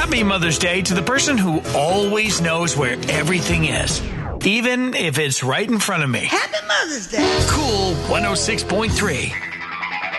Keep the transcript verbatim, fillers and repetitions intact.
Happy Mother's Day to the person who always knows where everything is, even if it's right in front of me. Happy Mother's Day. Cool one oh six point three.